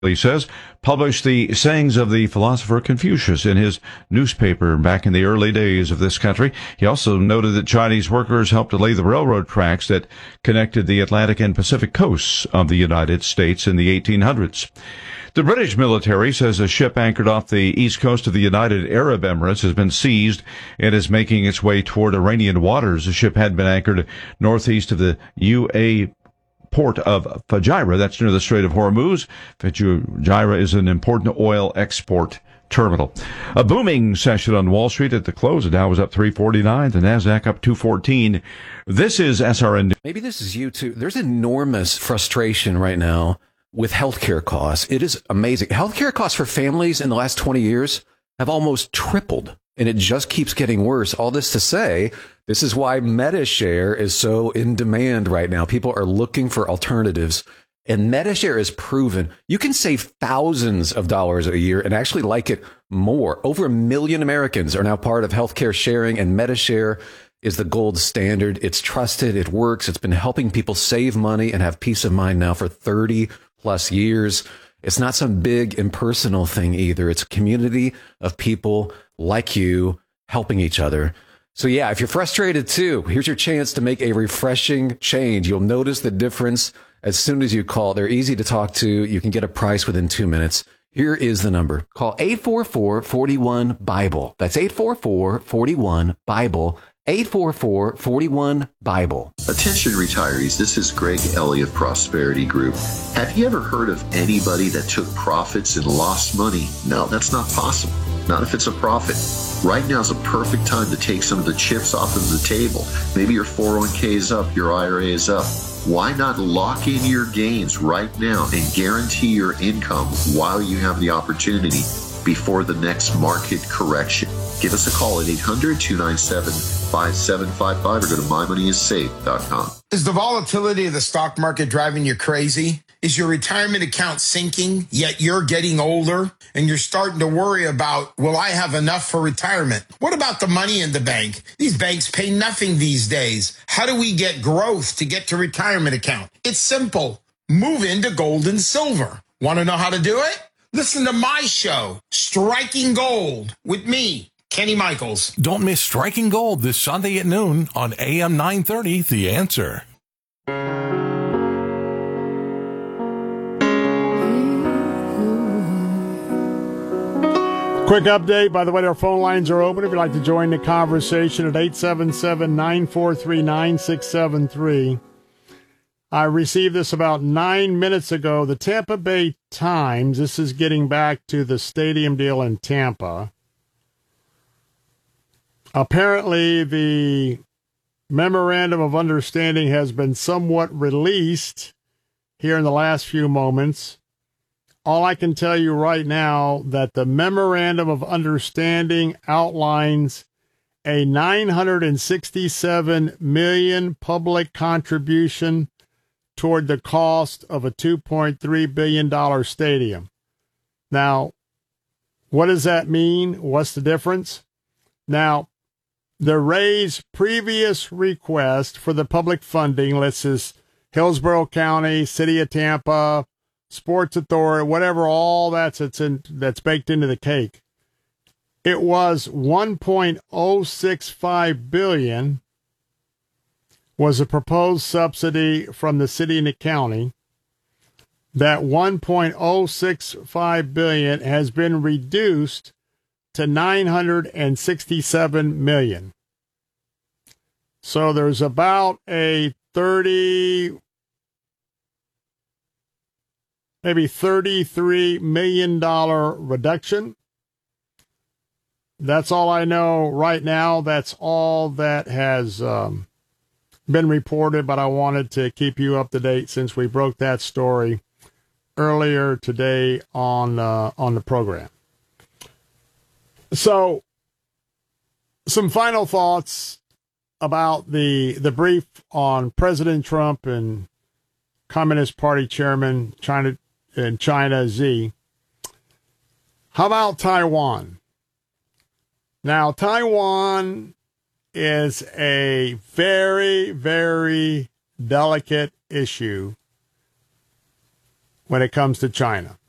he says, published the sayings of the philosopher Confucius in his newspaper back in the early days of this country. He also noted that Chinese workers helped to lay the railroad tracks that connected the Atlantic and Pacific coasts of the United States in the 1800s. The British military says a ship anchored off the east coast of the United Arab Emirates has been seized and is making its way toward Iranian waters. The ship had been anchored northeast of the UAE port of Fujairah, that's near the Strait of Hormuz. Fujairah is an important oil export terminal. A booming session on Wall Street at the close. The Dow was up 349, the Nasdaq up 214. This is SRN. Maybe this is you too. There's enormous frustration right now with healthcare costs. It is amazing. Healthcare costs for families in the last 20 years have almost tripled, and it just keeps getting worse. All this to say, this is why MediShare is so in demand right now. People are looking for alternatives, and MediShare is proven you can save thousands of dollars a year and actually like it more. Over 1 million Americans are now part of healthcare sharing, and MediShare is the gold standard. It's trusted. It works. It's been helping people save money and have peace of mind now for 30 plus years. It's not some big impersonal thing either. It's a community of people like you helping each other. So yeah, if you're frustrated too, here's your chance to make a refreshing change. You'll notice the difference as soon as you call. They're easy to talk to. You can get a price within 2 minutes. Here is the number. Call 844-41-BIBLE. That's 844-41-BIBLE. 844-41-BIBLE. Attention retirees, this is Greg Ellie of Prosperity Group. Have you ever heard of anybody that took profits and lost money? No, that's not possible. Not if it's a profit. Right now is a perfect time to take some of the chips off of the table. Maybe your 401k is up, your IRA is up. Why not lock in your gains right now and guarantee your income while you have the opportunity before the next market correction? Give us a call at 800-297-5755 or go to mymoneyissafe.com. Is the volatility of the stock market driving you crazy? Is your retirement account sinking, yet you're getting older and you're starting to worry about, will I have enough for retirement? What about the money in the bank? These banks pay nothing these days. How do we get growth to get to retirement account? It's simple. Move into gold and silver. Want to know how to do it? Listen to my show, Striking Gold, with me, Kenny Michaels. Don't miss Striking Gold this Sunday at noon on AM 930, The Answer. Quick update, by the way, our phone lines are open if you'd like to join the conversation at 877-943-9673. I received this about 9 minutes ago. The Tampa Bay Times, this is getting back to the stadium deal in Tampa. Apparently, the memorandum of understanding has been somewhat released here in the last few moments. All I can tell you right now that the memorandum of understanding outlines a $967 million public contribution toward the cost of a $2.3 billion stadium. Now, what does that mean? What's the difference? Now, the Rays' previous request for the public funding, let's just Hillsborough County, City of Tampa, Sports Authority, whatever, all that's baked into the cake. It was $1.065 billion was a proposed subsidy from the city and the county. That $1.065 billion has been reduced to $967 million. So there's about a maybe $33 million reduction. That's all I know right now. That's all that has been reported, but I wanted to keep you up to date since we broke that story earlier today on the program. So, some final thoughts about the brief on President Trump and Communist Party Chairman China Xi. How about Taiwan? Now, Taiwan is a very, very delicate issue when it comes to China.